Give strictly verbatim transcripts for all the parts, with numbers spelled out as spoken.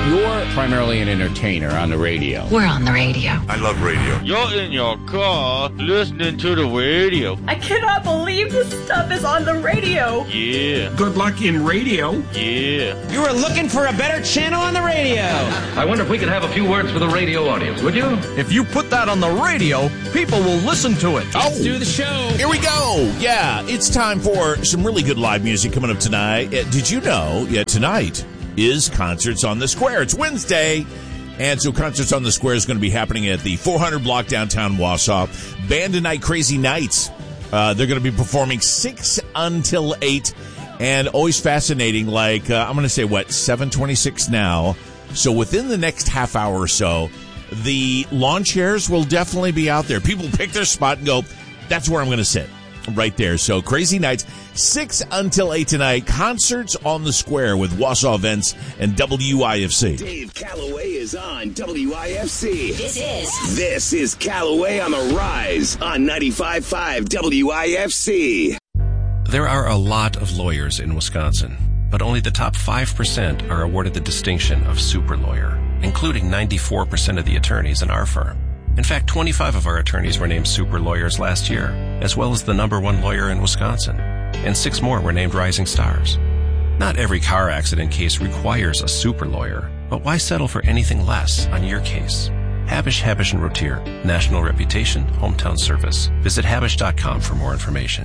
You're primarily an entertainer on the radio. We're on the radio. I love radio. You're in your car listening to the radio. I cannot believe this stuff is on the radio. Yeah. Good luck in radio. Yeah. You were looking for a better channel on the radio. I wonder if we could have a few words for the radio audience, would you? If you put that on the radio, people will listen to it. Oh, let's do the show. Here we go. Yeah, it's time for some really good live music coming up tonight. Uh, did you know, yeah, tonight is Concerts on the Square. It's Wednesday, and so Concerts on the Square is going to be happening at the four hundred block downtown Wausau. Band Tonight Crazy Nights. Uh, they're going to be performing six until eight, and always fascinating, like, uh, I'm going to say, what, seven twenty-six now. So within the next half hour or so, the lawn chairs will definitely be out there. People pick their spot and go, that's where I'm going to sit. Right there. So Crazy Nights, six until eight tonight. Concerts on the Square with Wausau Events and W I F C. Dave Calloway is on W I F C. This is. This is Calloway on the Rise on ninety-five point five W I F C. There are a lot of lawyers in Wisconsin, but only the top five percent are awarded the distinction of super lawyer, including ninety-four percent of the attorneys in our firm. In fact, twenty-five of our attorneys were named super lawyers last year, as well as the number one lawyer in Wisconsin, and six more were named rising stars. Not every car accident case requires a super lawyer, but why settle for anything less on your case? Habish, Habish and Rotier, national reputation, hometown service. Visit habish dot com for more information.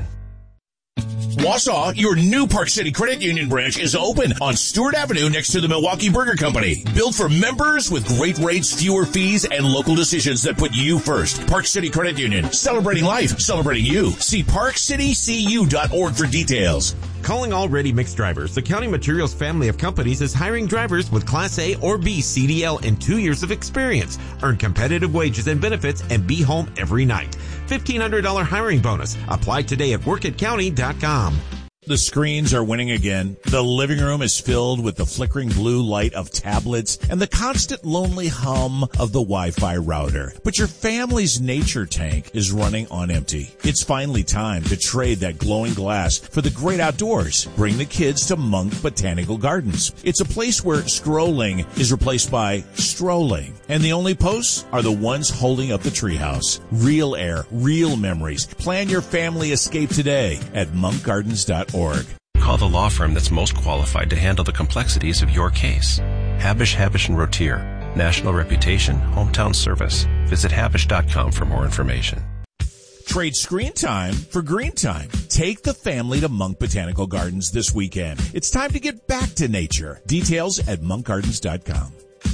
Wausau, your new Park City Credit Union branch is open on Stewart Avenue next to the Milwaukee Burger Company. Built for members with great rates, fewer fees, and local decisions that put you first. Park City Credit Union, celebrating life, celebrating you. See park city c u dot org for details. Calling all ready mix drivers, the County Materials family of companies is hiring drivers with Class A or B C D L and two years of experience. Earn competitive wages and benefits and be home every night. fifteen hundred dollars hiring bonus. Apply today at work at county dot com. The screens are winning again. The living room is filled with the flickering blue light of tablets and the constant lonely hum of the Wi-Fi router. But your family's nature tank is running on empty. It's finally time to trade that glowing glass for the great outdoors. Bring the kids to Monk Botanical Gardens. It's a place where scrolling is replaced by strolling. And the only posts are the ones holding up the treehouse. Real air, real memories. Plan your family escape today at monk gardens dot org. Call the law firm that's most qualified to handle the complexities of your case. Habish, Habish and Rotier, national reputation, hometown service. Visit habish dot com for more information. Trade screen time for green time. Take the family to Monk Botanical Gardens this weekend. It's time to get back to nature. Details at monk gardens dot com.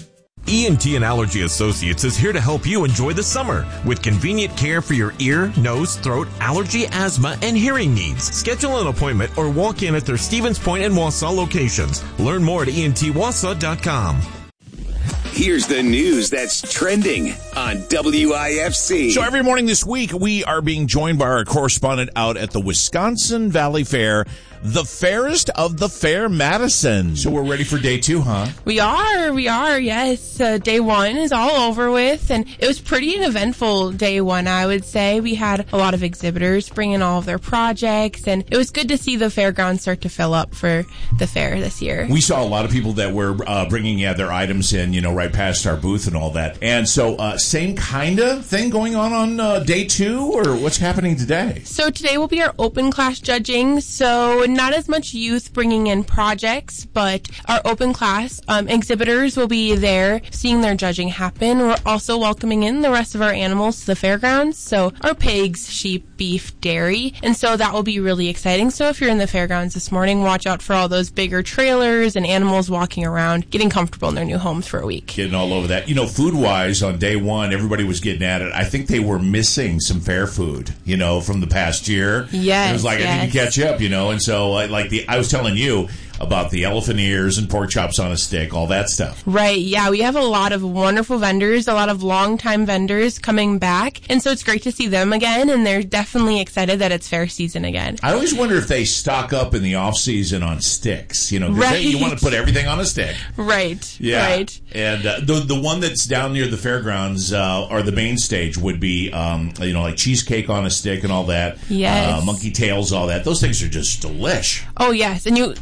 E N T and Allergy Associates is here to help you enjoy the summer with convenient care for your ear, nose, throat, allergy, asthma, and hearing needs. Schedule an appointment or walk in at their Stevens Point and Wausau locations. Learn more at e n t wausau dot com. Here's the news that's trending on W I F C. So every morning this week, we are being joined by our correspondent out at the Wisconsin Valley Fair, the fairest of the fair, Madison. So we're ready for day two, huh? We are, we are, yes. Uh, day one is all over with, and it was pretty an eventful day one, I would say. We had a lot of exhibitors bring in all of their projects, and it was good to see the fairgrounds start to fill up for the fair this year. We saw a lot of people that were uh, bringing yeah, their items in, you know, right past our booth and all that. And so uh, same kind of thing going on on uh, day two, or what's happening today? So today will be our open class judging, so not as much youth bringing in projects, but our open class um, exhibitors will be there seeing their judging happen. We're also welcoming in the rest of our animals to the fairgrounds, so our pigs, sheep, beef, dairy, and so that will be really exciting. So if you're in the fairgrounds this morning, watch out for all those bigger trailers and animals walking around, getting comfortable in their new homes for a week. Getting all over that. You know, food-wise, on day one, everybody was getting at it. I think they were missing some fair food, you know, from the past year. Yes, it was like, yes. I need to catch up, you know, and so, like, the I was telling you about the elephant ears and pork chops on a stick, all that stuff. Right, yeah. We have a lot of wonderful vendors, a lot of long-time vendors coming back, and so it's great to see them again, and they're definitely excited that it's fair season again. I always wonder if they stock up in the off-season on sticks, you know, because right. you want to put everything on a stick. Right, yeah. right. And uh, the the one that's down near the fairgrounds, uh, or the main stage, would be, um, you know, like cheesecake on a stick and all that. Yes. Uh, monkey tails, all that. Those things are just delish. Oh, yes, and you you can't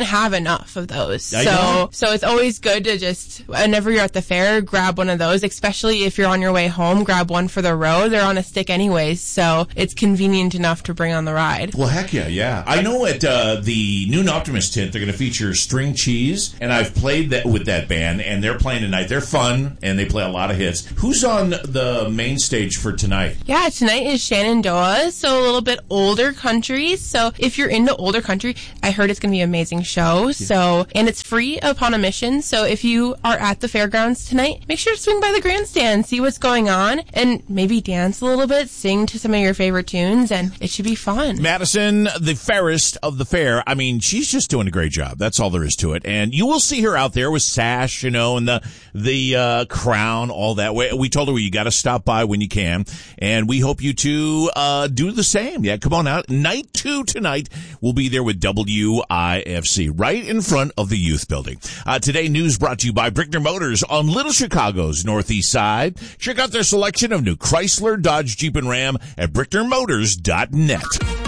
have enough of those. I so know. so it's always good to just, whenever you're at the fair, grab one of those, especially if you're on your way home, grab one for the road. They're on a stick anyways, so it's convenient enough to bring on the ride. Well, heck yeah, yeah. I know at uh, the Noon Optimist tent, they're going to feature String Cheese, and I've played that with that band, and they're playing tonight. They're fun, and they play a lot of hits. Who's on the main stage for tonight? Yeah, tonight is Shenandoah, so a little bit older country. So if you're into older country, I heard it's going to be an amazing show. Yeah. So, and it's free upon admission. So if you are at the fairgrounds tonight, make sure to swing by the grandstand, see what's going on, and maybe dance a little bit, sing to some of your favorite tunes, and it should be fun. Madison, the fairest of the fair. I mean, she's just doing a great job. That's all there is to it. And you will see her out there with sash, you know, and the the uh, crown, all that. We, we told her you got to stop by when you can, and we hope you two uh, do the same. Yeah, come on out. Night two tonight. We'll be there with W I F C right in front of the Youth Building. Uh, today, news brought to you by Brickner Motors on Little Chicago's northeast side. Check out their selection of new Chrysler, Dodge, Jeep, and Ram at brickner motors dot net.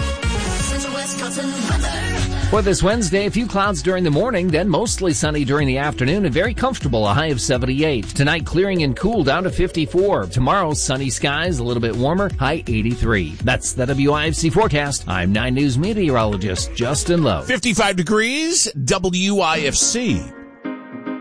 For this Wednesday, a few clouds during the morning, then mostly sunny during the afternoon and very comfortable, a high of seventy-eight. Tonight, clearing and cool down to fifty-four. Tomorrow, sunny skies, a little bit warmer, high eighty-three. That's the W I F C forecast. I'm nine News meteorologist Justin Lowe. fifty-five degrees, W I F C.